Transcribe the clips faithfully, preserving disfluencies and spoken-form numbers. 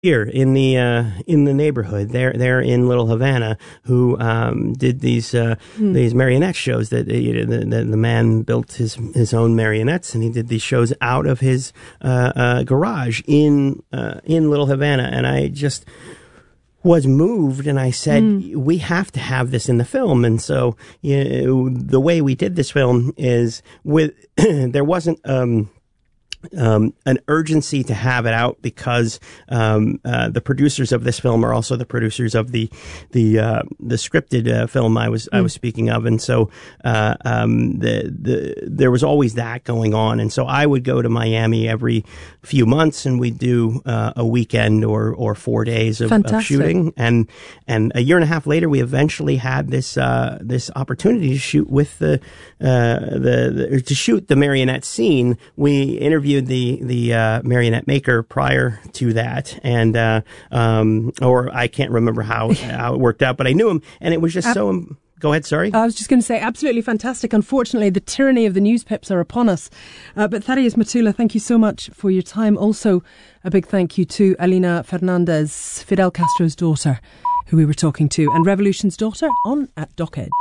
here in the uh, in the neighborhood. They're they're in Little Havana, who um, did these uh, mm. these marionette shows. That uh, you know, the, the the man built his his own marionettes, and he did these shows out of his uh, uh, garage in uh, in Little Havana. And I just was moved, and I said, mm. we have to have this in the film. And so you know, the way we did this film is with there wasn't. Um, Um, an urgency to have it out because um, uh, the producers of this film are also the producers of the the uh, the scripted uh, film I was mm. I was speaking of, and so uh, um, the the there was always that going on, and so I would go to Miami every few months, and we'd do uh, a weekend or or four days of, of shooting, and and a year and a half later, we eventually had this uh, this opportunity to shoot with the uh, the, the to shoot the marionette scene. We interviewed the the uh, marionette maker prior to that, and uh, um, or I can't remember how how it worked out, but I knew him, and it was just uh, so. Um, go ahead, sorry. I was just going to say, absolutely fantastic. Unfortunately, the tyranny of the news pips are upon us. Uh, but Thaddeus Matula, thank you so much for your time. Also, a big thank you to Alina Fernandez, Fidel Castro's daughter, who we were talking to, and Revolution's daughter on at Dock Edge.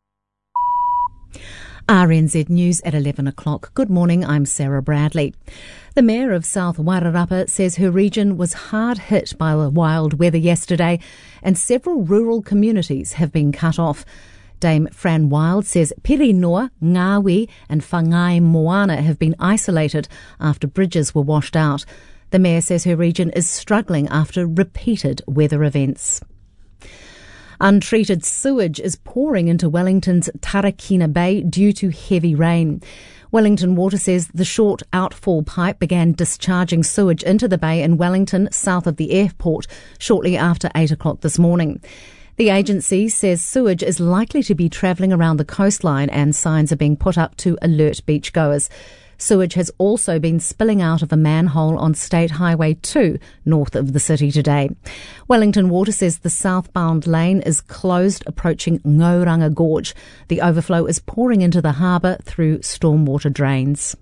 R N Z News at eleven o'clock. Good morning, I'm Sarah Bradley. The Mayor of South Wairarapa says her region was hard hit by the wild weather yesterday and several rural communities have been cut off. Dame Fran Wild says Pirinoa, Ngawi and Whangai Moana have been isolated after bridges were washed out. The Mayor says her region is struggling after repeated weather events. Untreated sewage is pouring into Wellington's Tarakina Bay due to heavy rain. Wellington Water says the short outfall pipe began discharging sewage into the bay in Wellington, south of the airport, shortly after eight o'clock this morning. The agency says sewage is likely to be travelling around the coastline and signs are being put up to alert beachgoers. Sewage has also been spilling out of a manhole on State Highway two, north of the city today. Wellington Water says the southbound lane is closed approaching Ngauranga Gorge. The overflow is pouring into the harbour through stormwater drains.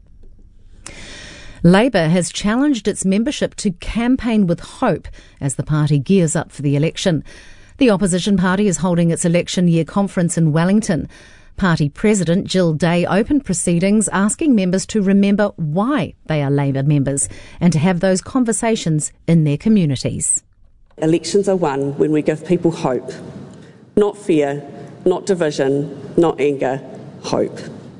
Labour has challenged its membership to campaign with hope as the party gears up for the election. The opposition party is holding its election year conference in Wellington. Party President Jill Day opened proceedings asking members to remember why they are Labour members and to have those conversations in their communities. Elections are won when we give people hope. Not fear, not division, not anger, hope.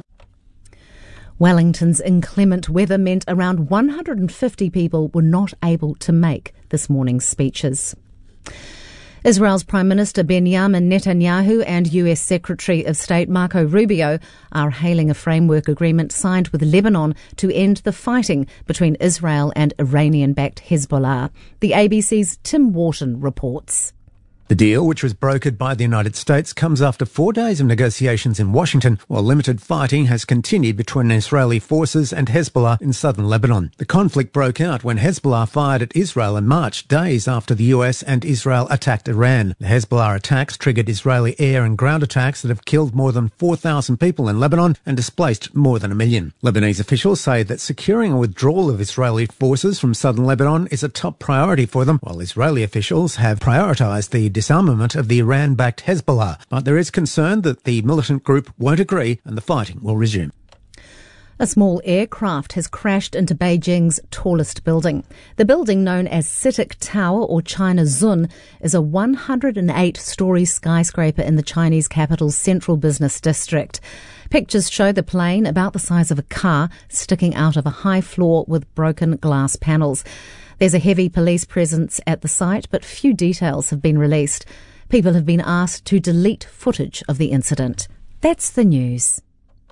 Wellington's inclement weather meant around one hundred fifty people were not able to make this morning's speeches. Israel's Prime Minister Benjamin Netanyahu and U S Secretary of State Marco Rubio are hailing a framework agreement signed with Lebanon to end the fighting between Israel and Iranian-backed Hezbollah. The A B C's Tim Wharton reports. The deal, which was brokered by the United States, comes after four days of negotiations in Washington, while limited fighting has continued between Israeli forces and Hezbollah in southern Lebanon. The conflict broke out when Hezbollah fired at Israel in March, days after the U S and Israel attacked Iran. The Hezbollah attacks triggered Israeli air and ground attacks that have killed more than four thousand people in Lebanon and displaced more than a million. Lebanese officials say that securing a withdrawal of Israeli forces from southern Lebanon is a top priority for them, while Israeli officials have prioritized the disarmament of the Iran-backed Hezbollah, but there is concern that the militant group won't agree and the fighting will resume. A small aircraft has crashed into Beijing's tallest building. The building, known as CITIC Tower or China Zun, is a one hundred eight storey skyscraper in the Chinese capital's central business district. Pictures show the plane, about the size of a car, sticking out of a high floor with broken glass panels. There's a heavy police presence at the site, but few details have been released. People have been asked to delete footage of the incident. That's the news.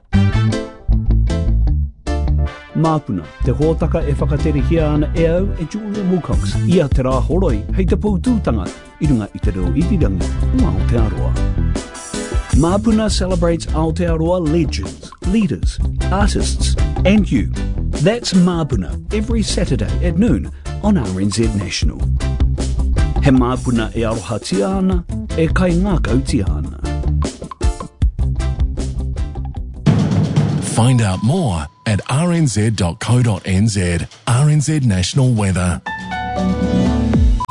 Māpuna, te hōtaka e whakaterehia ana e au e Julia Wilcox. Ia te rā horoi, hei te pūtūtanga, i runga i te reo irirangi o Aotearoa. Māpuna celebrates Aotearoa legends, leaders, artists, and you. That's Māpuna every Saturday at noon on R N Z National. He Māpuna e arohatia ana, e kai ngā kautia ana. Find out more at r n z dot co dot n z. R N Z National Weather.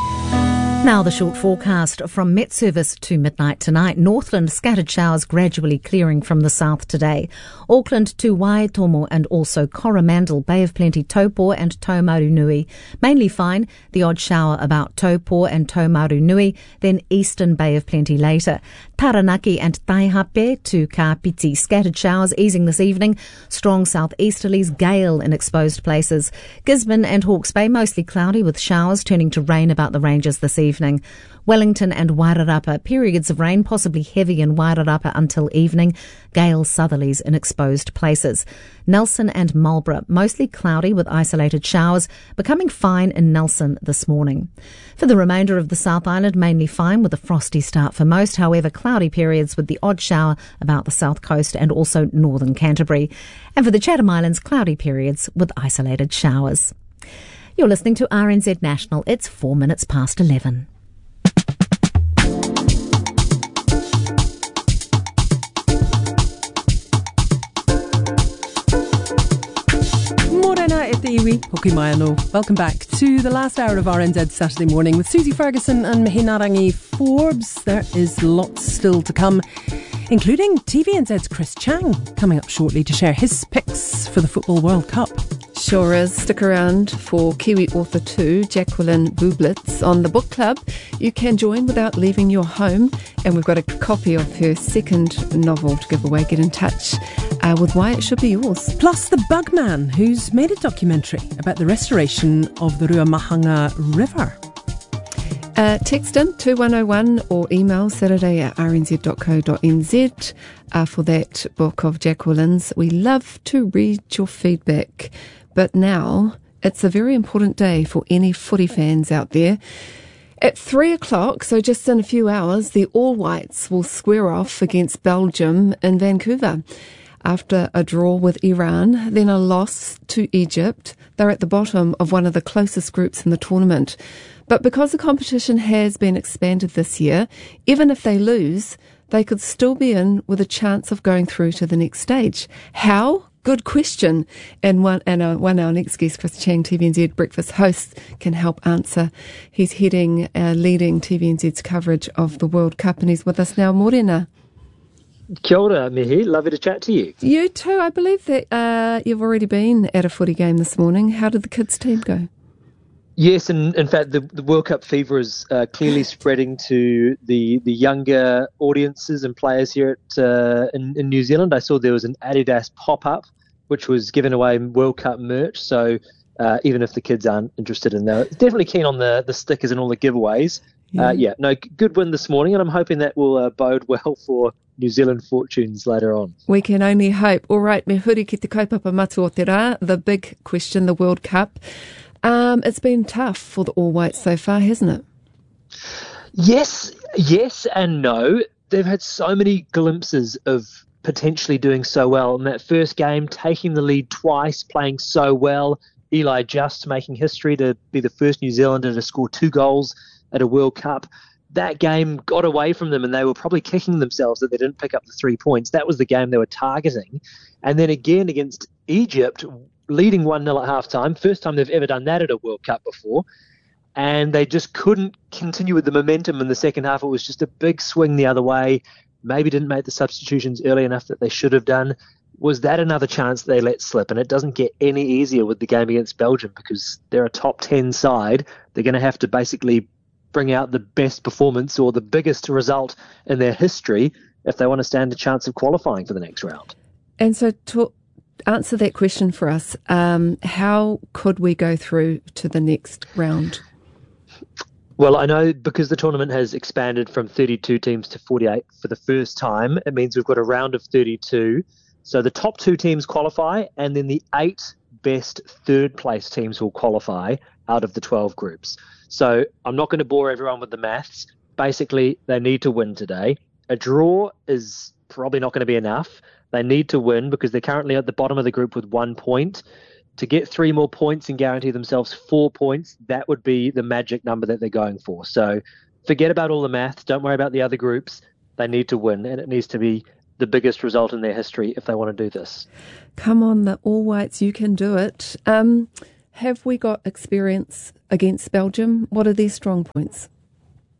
Now the short forecast from Met Service to midnight tonight. Northland, scattered showers gradually clearing from the south today. Auckland to Waitomo and also Coromandel, Bay of Plenty, Taupo and Taumarunui. Mainly fine, the odd shower about Taupo and Taumarunui, then eastern Bay of Plenty later. Taranaki and Taihape to Kapiti, scattered showers easing this evening. Strong southeasterlies, gale in exposed places. Gisborne and Hawke's Bay mostly cloudy with showers turning to rain about the ranges this evening. Wellington and Wairarapa, periods of rain, possibly heavy in Wairarapa until evening. Gale southerlies in exposed places. Nelson and Marlborough, mostly cloudy with isolated showers, becoming fine in Nelson this morning. For the remainder of the South Island, mainly fine with a frosty start for most, however cloudy periods with the odd shower about the south coast and also northern Canterbury. And for the Chatham Islands, cloudy periods with isolated showers. You're listening to R N Z National. It's four minutes past eleven. Morena e te iwi, hoki mai anō. Welcome back to the last hour of R N Z Saturday Morning with Susie Ferguson and Mahinarangi Forbes. There is lots still to come, including T V N Z's Chris Chang coming up shortly to share his picks for the Football World Cup. Sure is. Stick around for Kiwi author two, Jacqueline Bublitz, on the book club. You can join without leaving your home, and we've got a copy of her second novel to give away. Get in touch uh, with why it should be yours. Plus the Bugman, who's made a documentary about the restoration of the Ruamahanga River. Uh, text in two one oh one or email saturday at r n z dot co dot n z uh, for that book of Jacqueline's. We love to read your feedback, but now it's a very important day for any footy fans out there. At three o'clock, so just in a few hours, the All Whites will square off against Belgium in Vancouver. After a draw with Iran, then a loss to Egypt, they're at the bottom of one of the closest groups in the tournament. But because the competition has been expanded this year, even if they lose, they could still be in with a chance of going through to the next stage. How? Good question. And one, and uh, one our next guest, Chris Chang, T V N Z Breakfast host, can help answer. He's heading, uh, leading T V N Z's coverage of the World Cup, and he's with us now. Morena. Kia ora, Mihi. Lovely to chat to you. You too. I believe that uh, you've already been at a footy game this morning. How did the kids' team go? Yes, and in fact, the, the World Cup fever is uh, clearly spreading to the, the younger audiences and players here at uh, in, in New Zealand. I saw there was an Adidas pop-up, which was giving away World Cup merch. So uh, even if the kids aren't interested in that, definitely keen on the, the stickers and all the giveaways. Yeah. Uh, yeah, no, good win this morning, and I'm hoping that will uh, bode well for New Zealand fortunes later on. We can only hope. All right, me huri ki te kaupapa matu o te rā, the big question, the World Cup. Um, it's been tough for the All Whites so far, hasn't it? Yes, yes and no. They've had so many glimpses of potentially doing so well. In that first game, taking the lead twice, playing so well. Eli Just making history to be the first New Zealander to score two goals at a World Cup. That game got away from them, and they were probably kicking themselves that they didn't pick up the three points. That was the game they were targeting. And then again against Egypt, leading one nil at halftime. First time they've ever done that at a World Cup before. And they just couldn't continue with the momentum in the second half. It was just a big swing the other way. Maybe didn't make the substitutions early enough that they should have done. Was that another chance they let slip? And it doesn't get any easier with the game against Belgium because they're a top ten side. They're going to have to basically bring out the best performance or the biggest result in their history if they want to stand a chance of qualifying for the next round. And so to answer that question for us, um, how could we go through to the next round? Well, I know because the tournament has expanded from thirty-two teams to forty-eight for the first time, it means we've got a round of thirty-two. So the top two teams qualify, and then the eight best third-place teams will qualify out of the twelve groups. So I'm not going to bore everyone with the maths. Basically, they need to win today. A draw is probably not going to be enough. They need to win because they're currently at the bottom of the group with one point. To get three more points and guarantee themselves four points, that would be the magic number that they're going for. So forget about all the maths. Don't worry about the other groups. They need to win, and it needs to be the biggest result in their history if they want to do this. Come on, the All Whites, you can do it. Um, have we got experience against Belgium? What are their strong points?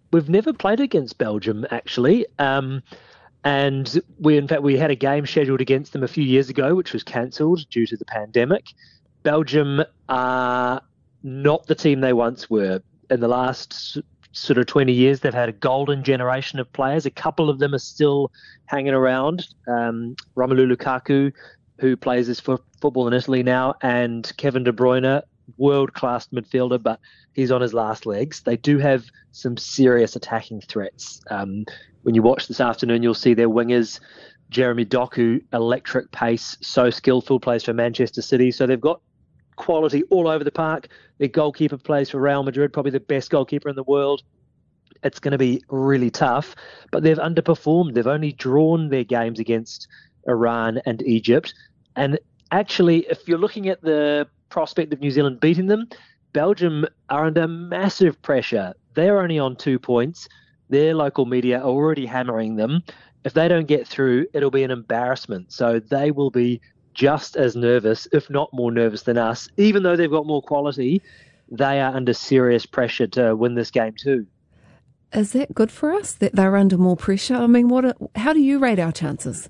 we've never played against Belgium, actually. Um, and we, in fact, we had a game scheduled against them a few years ago, which was cancelled due to the pandemic. Belgium are not the team they once were. In the last sort of twenty years, they've had a golden generation of players. A couple of them are still hanging around. Um, Romelu Lukaku, who plays his f- football in Italy now, and Kevin De Bruyne, world-class midfielder, but he's on his last legs. They do have some serious attacking threats. Um, when you watch this afternoon, you'll see their wingers, Jeremy Doku, electric pace, so skillful, plays for Manchester City. So they've got quality all over the park. Their goalkeeper plays for Real Madrid, probably the best goalkeeper in the world. It's going to be really tough, but they've underperformed. They've only drawn their games against Iran and Egypt. And actually, if you're looking at the prospect of New Zealand beating them, Belgium are under massive pressure. They're only on two points. Their local media are already hammering them. If they don't get through, it'll be an embarrassment. So they will be just as nervous, if not more nervous than us. Even though they've got more quality, they are under serious pressure to win this game too. Is that good for us, that they're under more pressure? I mean, what? Are, how do you rate our chances?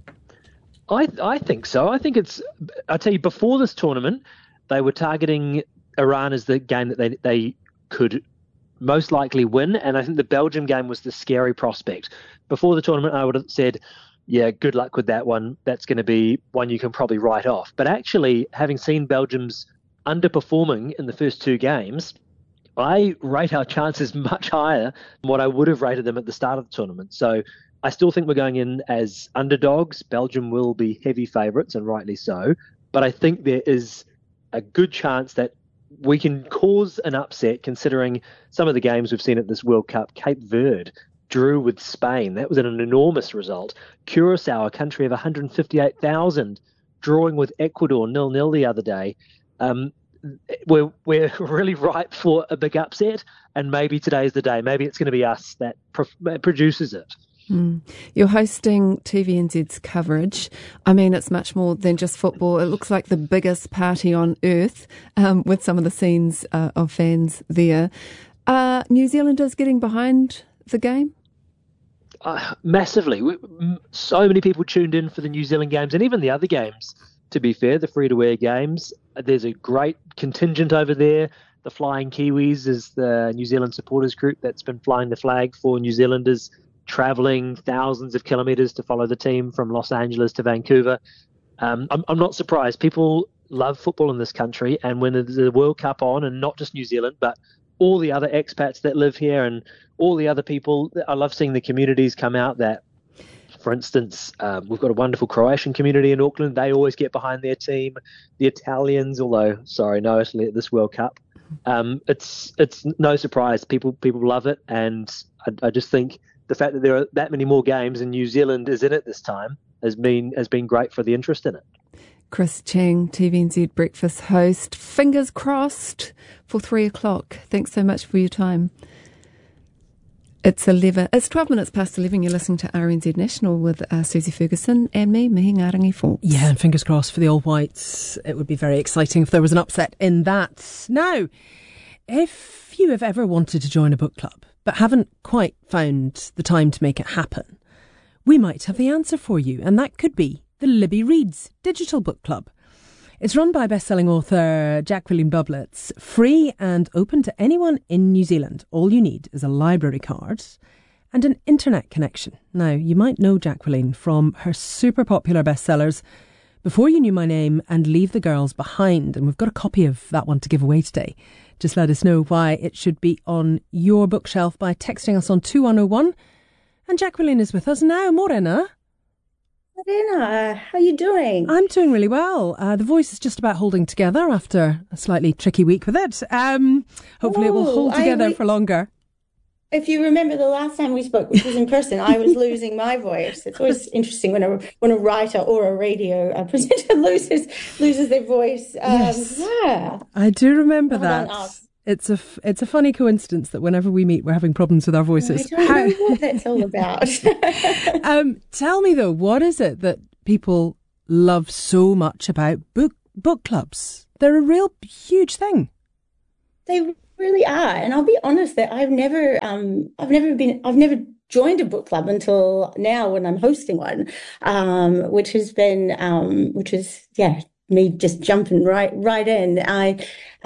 I I think so. I think it's, I tell you, before this tournament, they were targeting Iran as the game that they they could most likely win, and I think the Belgium game was the scary prospect. Before the tournament, I would have said, yeah, good luck with that one. That's going to be one you can probably write off. But actually, having seen Belgium's underperforming in the first two games, I rate our chances much higher than what I would have rated them at the start of the tournament. So I still think we're going in as underdogs. Belgium will be heavy favourites, and rightly so. But I think there is a good chance that we can cause an upset, considering some of the games we've seen at this World Cup. Cape Verde drew with Spain. That was an enormous result. Curacao, a country of one hundred fifty-eight thousand, drawing with Ecuador nil-nil the other day. Um, we're, we're really ripe for a big upset, and maybe today's the day. Maybe it's going to be us that pro- produces it. Mm. You're hosting T V N Z's coverage. I mean, it's much more than just football. It looks like the biggest party on earth, um, with some of the scenes uh, of fans there. Are New Zealanders getting behind the game? Uh, massively. We, so many people tuned in for the New Zealand games, and even the other games, to be fair, the free-to-air games. There's a great contingent over there. The Flying Kiwis is the New Zealand supporters group that's been flying the flag for New Zealanders, travelling thousands of kilometres to follow the team from Los Angeles to Vancouver. Um, I'm, I'm not surprised. People love football in this country, and when there's a World Cup on, and not just New Zealand, but all the other expats that live here and all the other people, I love seeing the communities come out that, for instance, um, we've got a wonderful Croatian community in Auckland. They always get behind their team. The Italians, although, sorry, no Italy at this World Cup. Um, it's it's no surprise. People people love it, and I, I just think the fact that there are that many more games and New Zealand is in it this time has been has been great for the interest in it. Chris Chang, T V N Z breakfast host. Fingers crossed for three o'clock. Thanks so much for your time. It's eleven. It's twelve minutes past eleven. You're listening to R N Z National with uh, Susie Ferguson and me, Mihi Ngarangi Forbes. Yeah, and fingers crossed for the All Whites. It would be very exciting if there was an upset in that. Now, if you have ever wanted to join a book club but haven't quite found the time to make it happen, we might have the answer for you, and that could be the Libby Reads Digital Book Club. It's run by best-selling author Jacqueline Bublitz, free and open to anyone in New Zealand. All you need is a library card and an internet connection. Now, you might know Jacqueline from her super popular bestsellers Before You Knew My Name and Leave the Girls Behind, and we've got a copy of that one to give away today. Just let us know why it should be on your bookshelf by texting us on two one oh one. And Jacqueline is with us now. Morena. Morena, how are you doing? I'm doing really well. Uh, the voice is just about holding together after a slightly tricky week with it. Um, hopefully oh, it will hold together I, for longer. If you remember the last time we spoke, which was in person, I was losing my voice. It's always interesting when a when a writer or a radio uh, presenter loses loses their voice. Um, yes, yeah, I do remember well that. It's a it's a funny coincidence that whenever we meet, we're having problems with our voices. I don't How... know what that's all about. um, tell me though, what is it that people love so much about book book clubs? They're a real huge thing. They really are. And I'll be honest that I've never, um, I've never been, I've never joined a book club until now when I'm hosting one, um, which has been, um, which is, yeah, me just jumping right, right in. I,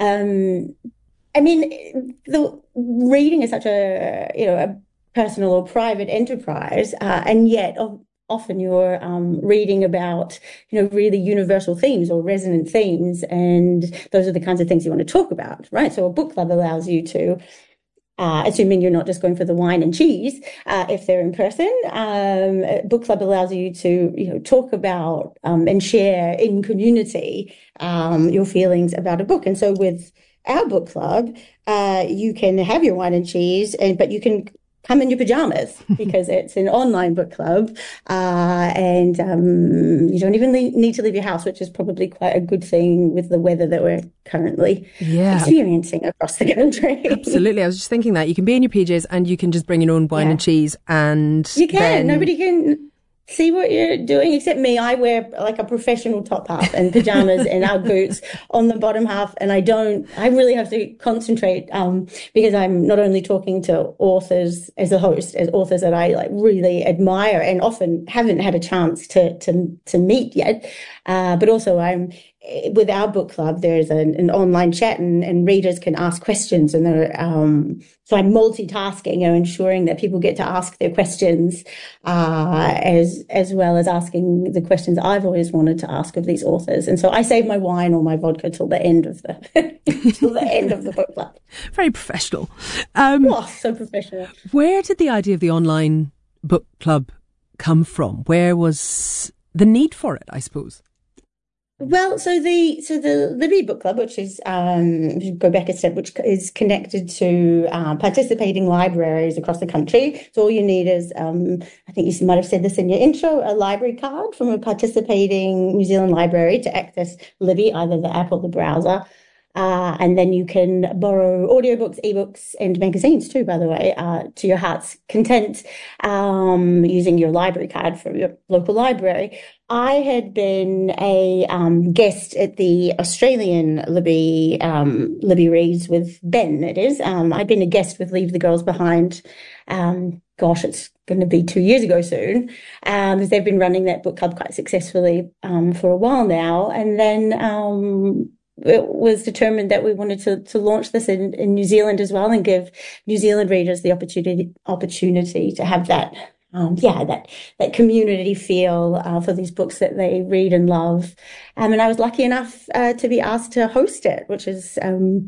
um, I mean, the reading is such a, you know, a personal or private enterprise, uh, and yet often you're um, reading about, you know, really universal themes or resonant themes, and those are the kinds of things you want to talk about, right? So a book club allows you to, uh, assuming you're not just going for the wine and cheese, uh, if they're in person, um, a book club allows you to, you know, talk about um, and share in community um, your feelings about a book. And so with our book club, uh, you can have your wine and cheese, and but you can come in your pajamas because it's an online book club, uh, and um, you don't even need to leave your house, which is probably quite a good thing with the weather that we're currently yeah. experiencing across the country. Absolutely. I was just thinking that you can be in your P Js and you can just bring your own wine yeah. and cheese, and you can. Then... Nobody can see what you're doing except me. I wear like a professional top half and pajamas and Ugg boots on the bottom half, and I don't I really have to concentrate um because I'm not only talking to authors as a host, as authors that I like really admire and often haven't had a chance to to to meet yet, uh but also I'm with our book club, there's an, an online chat, and, and readers can ask questions, and they're, um, so I'm multitasking, you know, ensuring that people get to ask their questions, uh, as, as well as asking the questions I've always wanted to ask of these authors. And so I save my wine or my vodka till the end of the, till the end of the book club. Very professional. Um, oh, so professional. Where did the idea of the online book club come from? Where was the need for it, I suppose? Well, so the so the Libby Book Club, which is um, go back a step, which is connected to uh, participating libraries across the country. So all you need is, um, I think you might have said this in your intro, a library card from a participating New Zealand library to access Libby, either the app or the browser. Uh, and then you can borrow audiobooks, ebooks, and magazines too, by the way, uh, to your heart's content, um, using your library card from your local library. I had been a um, guest at the Australian Libby, um, Libby Reads with Ben, it is. Um, I'd been a guest with Leave the Girls Behind. Um, gosh, it's going to be two years ago soon. Um, because they've been running that book club quite successfully um, for a while now. And then um, it was determined that we wanted to, to launch this in, in New Zealand as well, and give New Zealand readers the opportunity opportunity to have that. Um, yeah, that, that community feel uh, for these books that they read and love. Um, and I was lucky enough uh, to be asked to host it, which has um,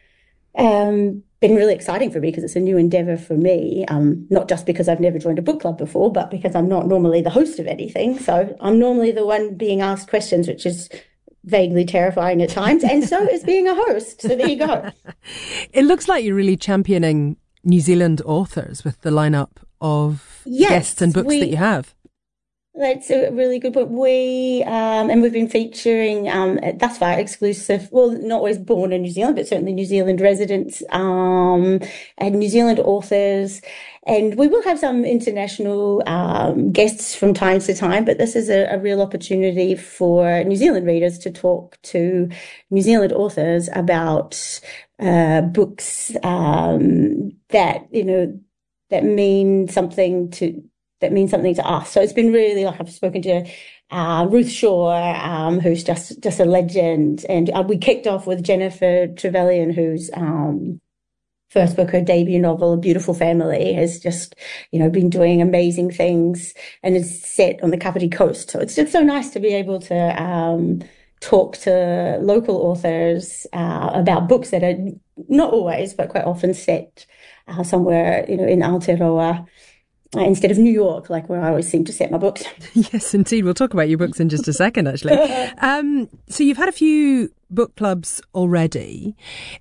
um, been really exciting for me because it's a new endeavour for me, um, not just because I've never joined a book club before, but because I'm not normally the host of anything. So I'm normally the one being asked questions, which is vaguely terrifying at times, and so is being a host. So there you go. It looks like you're really championing New Zealand authors with the lineup of yes, guests and books we, that you have. That's a really good point. We, um, and we've been featuring, um, thus far exclusive, well, not always born in New Zealand, but certainly New Zealand residents, um, and New Zealand authors. And we will have some international, um, guests from time to time, but this is a, a real opportunity for New Zealand readers to talk to New Zealand authors about, uh, books, um, that, you know, that mean something to, that means something to us. So it's been really, like, I've spoken to uh, Ruth Shaw, um, who's just, just a legend. And uh, we kicked off with Jennifer Trevelyan, whose um, first book, her debut novel, A Beautiful Family, has just, you know, been doing amazing things and is set on the Kapiti Coast. So it's just so nice to be able to um, talk to local authors uh, about books that are not always, but quite often set uh, somewhere, you know, in Aotearoa. Uh, instead of New York, like where I always seem to set my books. Yes, indeed. We'll talk about your books in just a second, actually. Um, so you've had a few book clubs already.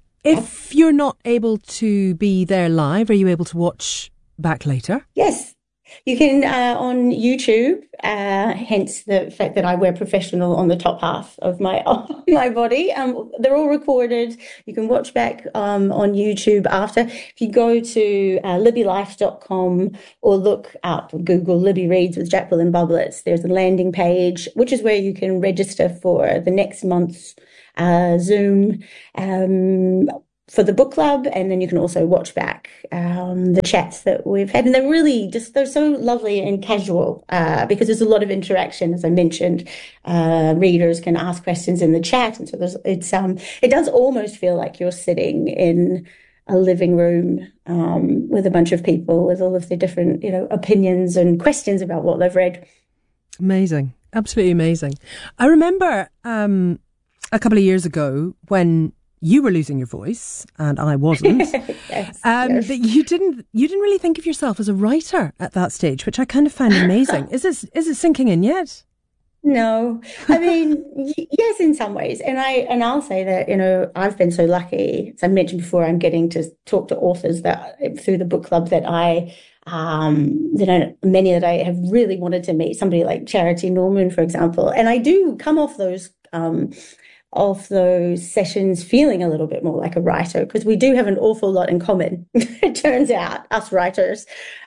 If you're not able to be there live, are you able to watch back later? Yes. You can uh, on YouTube, uh, hence the fact that I wear professional on the top half of my of my body. Um, they're all recorded. You can watch back um, on YouTube after. If you go to uh, libby life dot com or look up, Google Libby Reads with Jacqueline Bublitz, there's a landing page, which is where you can register for the next month's uh, Zoom. Um, for the book club, and then you can also watch back um, the chats that we've had, and they're really just they're so lovely and casual uh, because there's a lot of interaction, as I mentioned. Uh, readers can ask questions in the chat, and so there's it's um it does almost feel like you're sitting in a living room um, with a bunch of people with all of their different you know opinions and questions about what they've read. Amazing, absolutely amazing. I remember um, a couple of years ago when you were losing your voice and I wasn't. yes, um, yes. That you didn't you didn't really think of yourself as a writer at that stage, which I kind of find amazing. Is this is it sinking in yet? No, I mean y- yes, in some ways, and I and I'll say that you know I've been so lucky. As I mentioned before, I'm getting to talk to authors that through the book club that I. Um, you know, many that I have really wanted to meet. Somebody like Charity Norman, for example, and I do come off those. Um, of those sessions feeling a little bit more like a writer because we do have an awful lot in common. It turns out, us writers,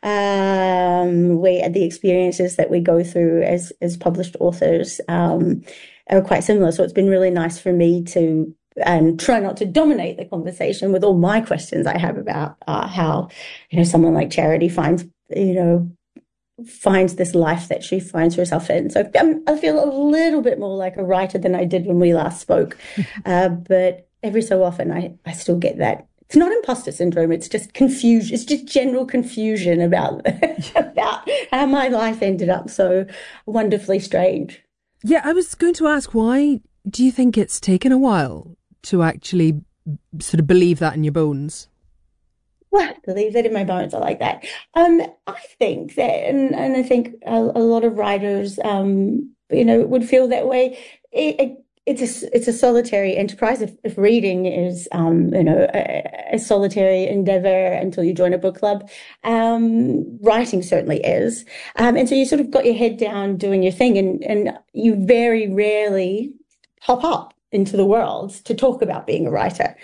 um, we the experiences that we go through as as published authors um, are quite similar. So it's been really nice for me to um, try not to dominate the conversation with all my questions I have about uh, how you know someone like Charity finds you know. finds this life that she finds herself in. So um, I feel a little bit more like a writer than I did when we last spoke. uh, but every so often I, I still get that. It's not imposter syndrome. It's just confusion. It's just general confusion about, about how my life ended up so wonderfully strange. Yeah, I was going to ask, why do you think it's taken a while to actually sort of believe that in your bones? Well, I believe that in my bones. I like that. Um, I think that, and, and I think a, a lot of writers, um, you know, would feel that way. It, it, it's a it's a solitary enterprise. If, if reading is, um, you know, a, a solitary endeavor until you join a book club, um, writing certainly is. Um, and so you sort of got your head down doing your thing, and and you very rarely pop up into the world to talk about being a writer.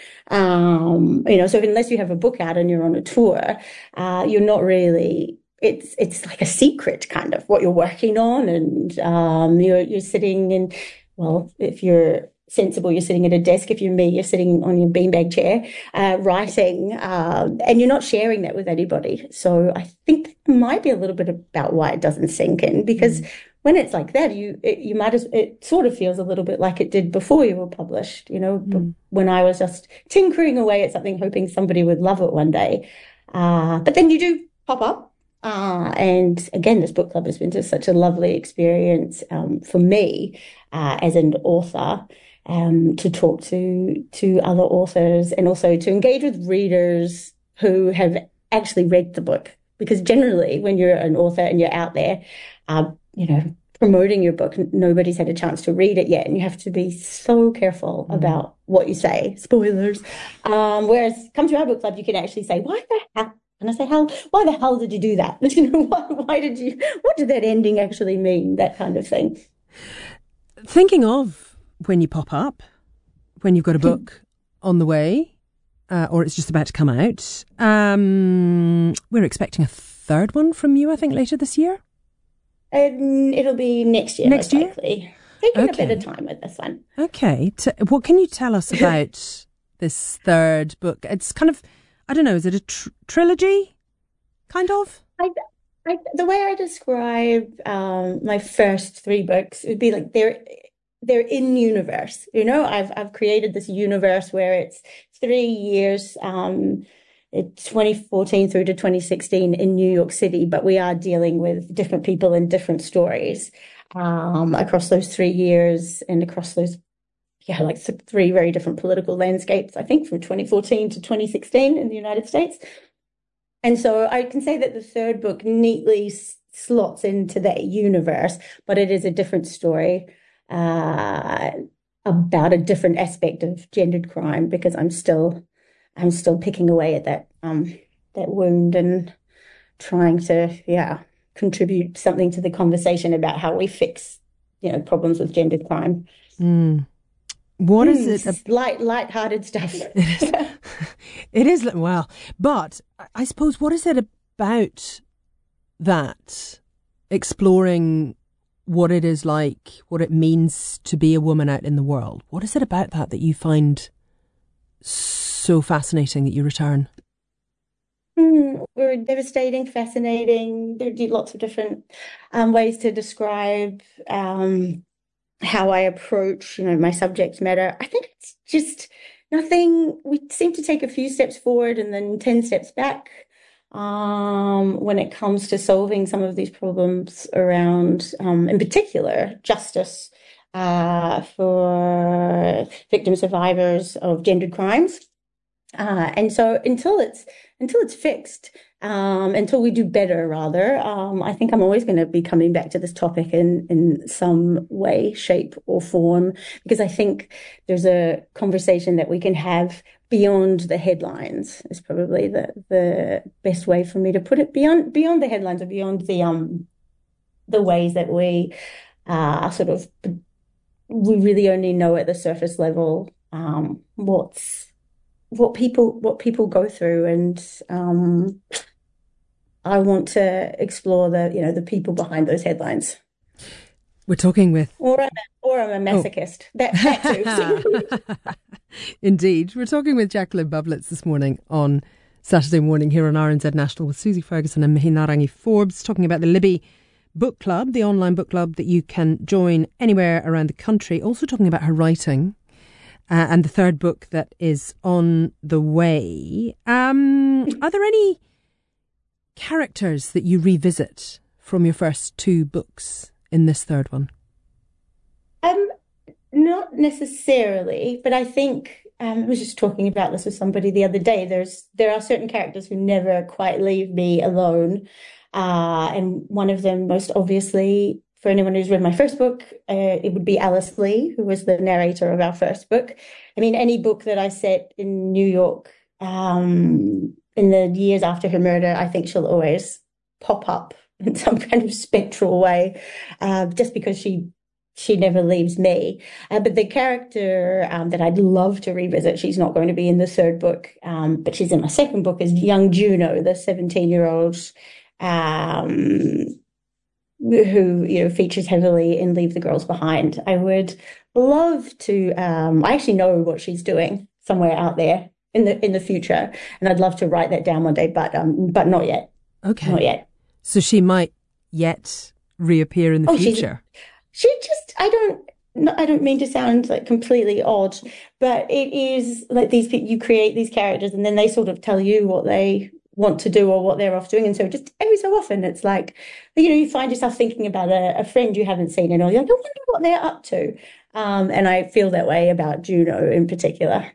Um, you know, so unless you have a book out and you're on a tour, uh, you're not really, it's, it's like a secret kind of what you're working on. And, um, you're, you're sitting in, well, if you're sensible, you're sitting at a desk. If you're me, you're sitting on your beanbag chair, uh, writing, um, and you're not sharing that with anybody. So I think that might be a little bit about why it doesn't sink in, because mm. when it's like that, you it, you might as it sort of feels a little bit like it did before you were published. You know, mm. when I was just tinkering away at something, hoping somebody would love it one day. Uh, but then you do pop up, uh, and again, this book club has been just such a lovely experience um, for me uh, as an author. Um, to talk to to other authors and also to engage with readers who have actually read the book. Because generally, when you're an author and you're out there, uh, you know, promoting your book, nobody's had a chance to read it yet, and you have to be so careful mm. about what you say. Spoilers. Um, whereas, come to our book club, you can actually say, "Why the hell?" And I say, "How? Why the hell did you do that? You know, why, why did you? What did that ending actually mean?" That kind of thing. Thinking of when you pop up, when you've got a book on the way, uh, or it's just about to come out. Um, we're expecting a third one from you, I think, later this year. Um, it'll be next year. Next year? Likely. Taking Okay. a bit of time with this one. Okay. T- what can you tell us about this third book? It's kind of, I don't know, is it a tr- trilogy? Kind of? I, I, the way I describe um, my first three books would be like they're they're in universe. You know, I've I've created this universe where it's three years, um, twenty fourteen through to twenty sixteen in New York City, but we are dealing with different people and different stories um, across those three years and across those, yeah, like three very different political landscapes, I think, from twenty fourteen to twenty sixteen in the United States. And so I can say that the third book neatly s- slots into that universe, but it is a different story uh, about a different aspect of gendered crime, because I'm still, I'm still picking away at that, um, that wound and trying to, yeah, contribute something to the conversation about how we fix, you know, problems with gendered crime. Mm. What is mm, it? Light, light-hearted stuff. It is. It is, well, but I suppose, what is it about that, exploring what it is like, what it means to be a woman out in the world? What is it about that that you find so fascinating that you return? Mm, we're devastating, fascinating. There are lots of different um, ways to describe um, how I approach, you know, my subject matter. I think it's just nothing. We seem to take a few steps forward and then ten steps back um, when it comes to solving some of these problems around, um, in particular, justice uh, for victim survivors of gendered crimes. Uh, and so until it's until it's fixed, um, until we do better, rather, um, I think I'm always going to be coming back to this topic in, in some way, shape, or form, because I think there's a conversation that we can have beyond the headlines. Is probably the the best way for me to put it. Beyond beyond the headlines, or beyond the um the ways that we uh sort of we really only know at the surface level um what's. what people what people go through, and um, I want to explore the you know the people behind those headlines. We're talking with, or I'm a, or I'm a masochist. Oh. That, that too. Indeed, we're talking with Jacqueline Bublitz this morning on Saturday morning here on R N Z National with Susie Ferguson and Mahinarangi Forbes, talking about the Libby Book Club, the online book club that you can join anywhere around the country. Also talking about her writing. Uh, and the third book that is on the way. Um, are there any characters that you revisit from your first two books in this third one? Um, not necessarily, but I think um, I was just talking about this with somebody the other day. There's there are certain characters who never quite leave me alone, uh, and one of them, most obviously, for anyone who's read my first book, uh, it would be Alice Lee, who was the narrator of our first book. I mean, any book that I set in New York um, in the years after her murder, I think she'll always pop up in some kind of spectral way, uh, just because she she never leaves me. Uh, but the character um, that I'd love to revisit, she's not going to be in the third book, um, but she's in my second book, is young Juno, the seventeen-year-old um who, you know, features heavily in Leave the Girls Behind. I would love to, um, I actually know what she's doing somewhere out there in the in the future, and I'd love to write that down one day, but um, but not yet. Okay. Not yet. So she might yet reappear in the oh, future? She just, I don't, no, I don't mean to sound like completely odd, but it is like these people, you create these characters and then they sort of tell you what they want to do or what they're off doing. And so just every so often it's like, you know, you find yourself thinking about a, a friend you haven't seen in all. You're like, I wonder what they're up to. Um, and I feel that way about Juno in particular.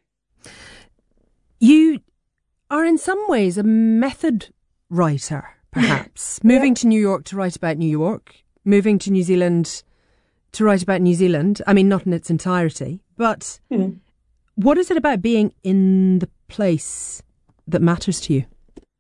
You are in some ways a method writer, perhaps. Moving yep. to New York to write about New York, moving to New Zealand to write about New Zealand. I mean, not in its entirety, but mm. what is it about being in the place that matters to you?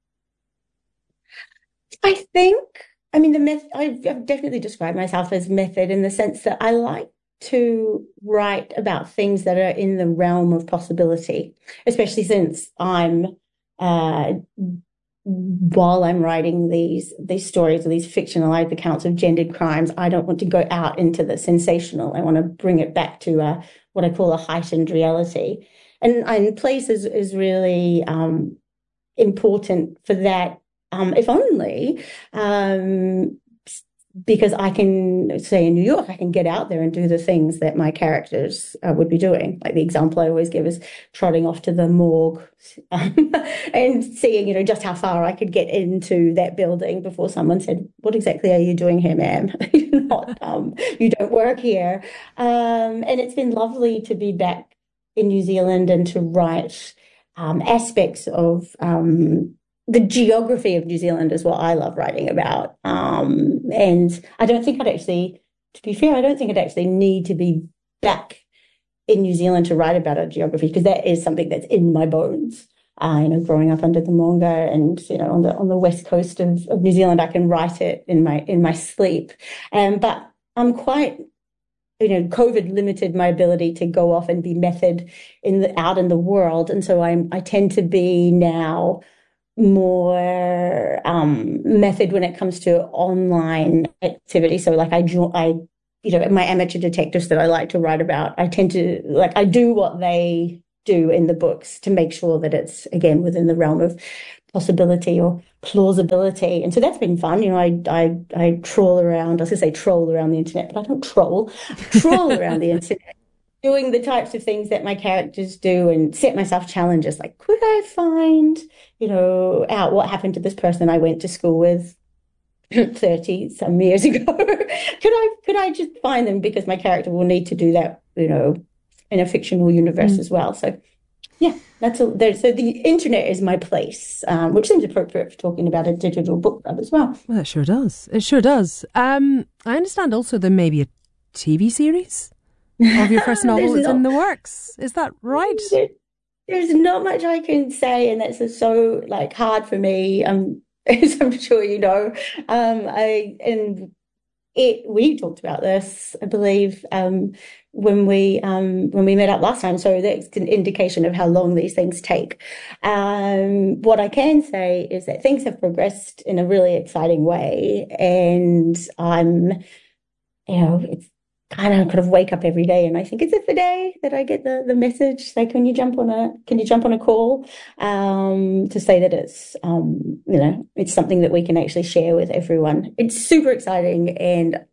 I think, I mean, the method, I've, I've definitely described myself as method in the sense that I like to write about things that are in the realm of possibility, especially since I'm, uh, while I'm writing these these stories or these fictionalized accounts of gendered crimes, I don't want to go out into the sensational. I want to bring it back to uh, what I call a heightened reality. And, and place is, is really um, important for that. Um, if only um, because I can, say in New York, I can get out there and do the things that my characters uh, would be doing. Like the example I always give is trotting off to the morgue um, and seeing, you know, just how far I could get into that building before someone said, "What exactly are you doing here, ma'am? You're not, um, you don't work here." Um, and it's been lovely to be back in New Zealand and to write um, aspects of um the geography of New Zealand is what I love writing about. Um, and I don't think I'd actually, to be fair, I don't think I'd actually need to be back in New Zealand to write about a geography, because that is something that's in my bones. Uh, you know, growing up under the Maunga and, you know, on the on the west coast of, of New Zealand, I can write it in my in my sleep. Um, but I'm quite, you know, COVID limited my ability to go off and be method in the out in the world. And so I'm I tend to be now more um, method when it comes to online activity. So like I, I, you know, my amateur detectives that I like to write about, I tend to, like, I do what they do in the books to make sure that it's, again, within the realm of possibility or plausibility. And so that's been fun. You know, I I, I trawl around, I was going to say troll around the internet, but I don't troll, troll around the internet, doing the types of things that my characters do and set myself challenges like, could I find, you know, out what happened to this person I went to school with thirty some years ago? could I could I just find them, because my character will need to do that, you know, in a fictional universe mm. as well. So yeah, that's a, there, so the internet is my place, um, which seems appropriate for talking about a digital book club as well. Well, it sure does. It sure does. Um, I understand also there may be a T V series of your first novel is in the works. Is that right? There, there's not much I can say, and that's so like hard for me. Um, as I'm sure you know, um, I and it. We talked about this, I believe, um, when we um, when we met up last time. So that's an indication of how long these things take. Um, what I can say is that things have progressed in a really exciting way, and I'm, you know, it's. I don't kind of wake up every day and I think, is it the day that I get the, the message? Like, can you jump on a, can you jump on a call, um, to say that it's, um, you know, it's something that we can actually share with everyone. It's super exciting. And,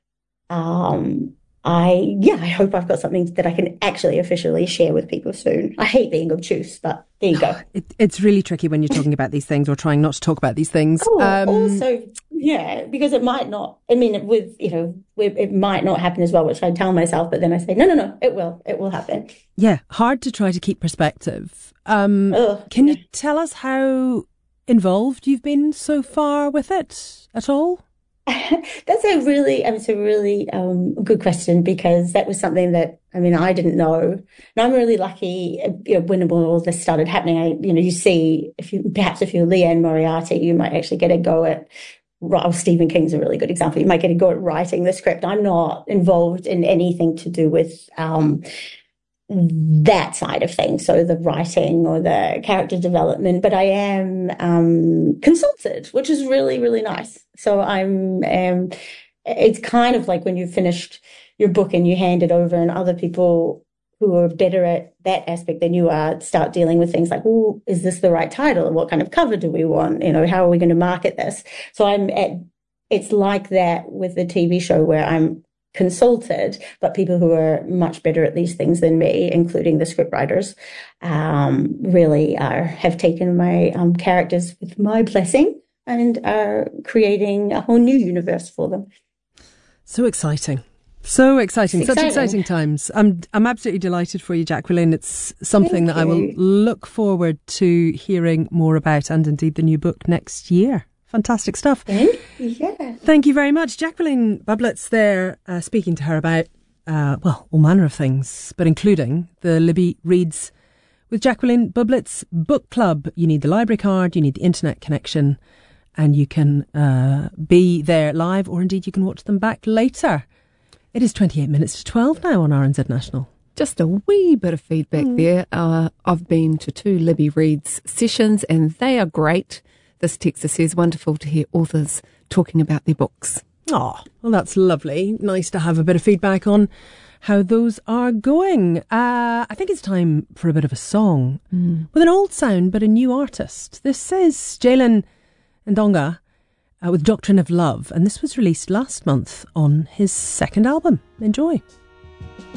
um, I, yeah, I hope I've got something that I can actually officially share with people soon. I hate being obtuse, but there you go. It, it's really tricky when you're talking about these things or trying not to talk about these things. Oh, um, also, yeah, because it might not, I mean, with, you know, with, it might not happen as well, which I tell myself, but then I say, no, no, no, it will, it will happen. Yeah, hard to try to keep perspective. Um, Ugh, can yeah. you tell us how involved you've been so far with it at all? That's a really, um, it's a really um, good question, because that was something that, I mean, I didn't know. And I'm really lucky, you know, when all this started happening, I, you know, you see, if you, perhaps if you're Leanne Moriarty, you might actually get a go at, well, Stephen King's a really good example. You might get a go at writing the script. I'm not involved in anything to do with, um, that side of things, so the writing or the character development, but I am um, consulted, which is really, really nice. So I'm, um, it's kind of like when you've finished your book and you hand it over, and other people who are better at that aspect than you are start dealing with things like, oh, is this the right title? What kind of cover do we want? You know, how are we going to market this? So I'm at, it's like that with the T V show, where I'm consulted, but people who are much better at these things than me, including the scriptwriters, um, really are, have taken my um, characters with my blessing and are creating a whole new universe for them. So exciting. So exciting. It's Such exciting. exciting times. I'm I'm absolutely delighted for you, Jacqueline. It's something Thank that I will you. look forward to hearing more about, and indeed the new book next year. Fantastic stuff. Thank you. Yeah. Thank you very much. Jacqueline Bublitz there, uh, speaking to her about, uh, well, all manner of things, but including the Libby Reads with Jacqueline Bublitz book club. You need the library card, you need the internet connection, and you can uh, be there live, or indeed you can watch them back later. It is twenty-eight minutes to twelve now on R N Z National. Just a wee bit of feedback mm. there. Uh, I've been to two Libby Reads sessions and they are great. This texter says, wonderful to hear authors talking about their books. Oh, well, that's lovely. Nice to have a bit of feedback on how those are going. Uh, I think it's time for a bit of a song mm. with an old sound but a new artist. This is Jalen Ndonga uh, with Doctrine of Love, and this was released last month on his second album. Enjoy.